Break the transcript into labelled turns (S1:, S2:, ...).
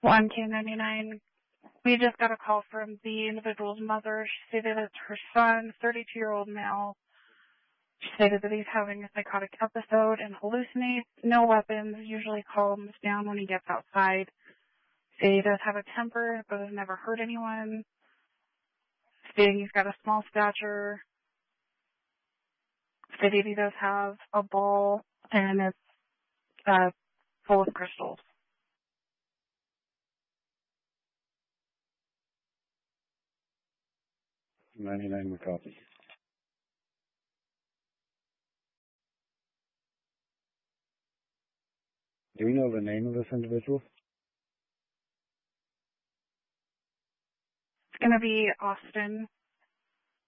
S1: 1K99. We just got a call from the individual's mother. She stated it's her son, 32-year-old male. She stated that he's having a psychotic episode and hallucinates, no weapons, usually calms down when he gets outside. Stated he does have a temper, but has never hurt anyone. Stating he's got a small stature. Stated he does have a ball, and it's full of crystals.
S2: 99 with copy. Do we know the name of this individual?
S1: It's going to be Austin.